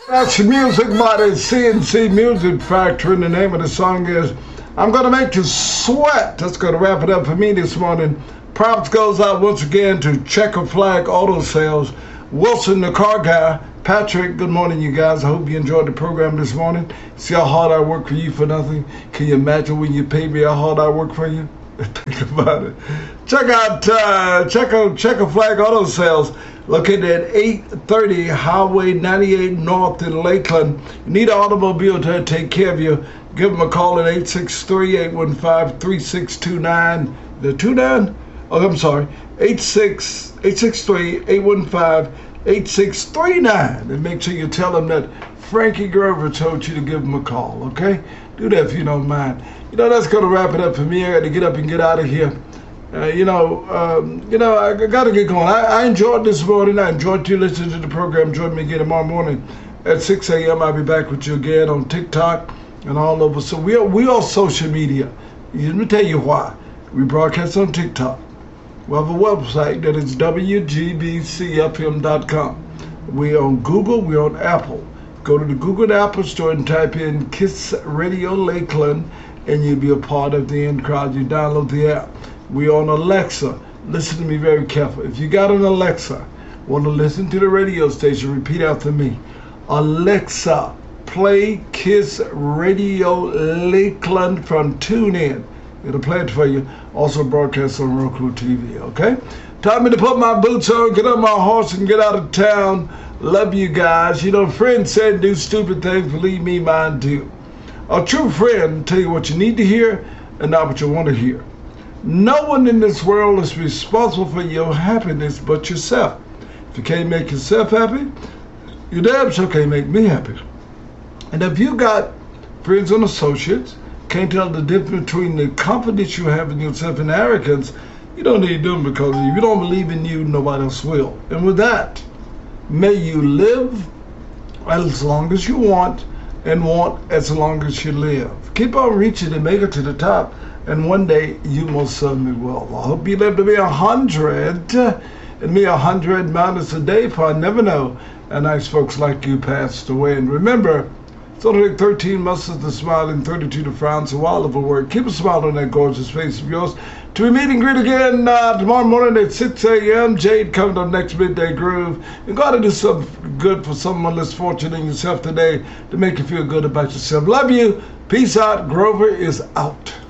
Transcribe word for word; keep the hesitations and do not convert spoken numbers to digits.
That's music by the C N C Music Factory, and the name of the song is I'm Gonna Make You Sweat. That's gonna wrap it up for me this morning. Props goes out once again to Checker Flag Auto Sales, Wilson the car guy, Patrick. Good morning, you guys. I hope you enjoyed the program this morning. See how hard I work for you for nothing? Can you imagine when you pay me how hard I work for you? Think about it. Check out uh, check out Checker Flag Auto Sales, located at eight thirty Highway ninety-eight North in Lakeland. You need an automobile to take care of you. Give them a call at eight six three, eight one five, three six two nine. The two nine? Oh, I'm sorry. eight six three, eight one five, eight six three nine. And make sure you tell them that Frankie Grover told you to give them a call, okay? Do that if you don't mind. You know, that's going to wrap it up for me. I got to get up and get out of here. Uh, you know, um, you know, I got to get going. I, I enjoyed this morning. I enjoyed you listening to the program. Join me again tomorrow morning at six a m I'll be back with you again on TikTok and all over. So we are, we are social media. Let me tell you why. We broadcast on TikTok. We have a website that is W G B C F M dot com. We're on Google. We're on Apple. Go to the Google and Apple Store and type in Kiss Radio Lakeland, and you'll be a part of the in crowd. You download the app. We're on Alexa. Listen to me very carefully. If you got an Alexa, want to listen to the radio station, repeat after me. Alexa, play Kiss Radio Lakeland from TuneIn. It'll play it for you. Also broadcast on Roku T V, okay? Time me to put my boots on, get on my horse, and get out of town. Love you guys. You know, friends said do stupid things, believe me, mine do. A true friend tell you what you need to hear and not what you want to hear. No one in this world is responsible for your happiness but yourself. If you can't make yourself happy, you damn sure can't make me happy. And if you got friends and associates, can't tell the difference between the confidence you have in yourself and arrogance, you don't need them, because if you don't believe in you, nobody else will. And with that, may you live as long as you want and want as long as you live. Keep on reaching and make it to the top, and one day you most certainly will. I hope you live to be a hundred, and me a hundred minus a day, for I never know. And nice folks like you passed away. And remember, it's only like thirteen months to smile and thirty-two to frown, so while of a word, keep a smile on that gorgeous face of yours. To be meet and greet again uh, tomorrow morning at six a m Jade coming up next, Midday Groove. You got to do something good for someone less fortunate than yourself today to make you feel good about yourself. Love you. Peace out. Grover is out.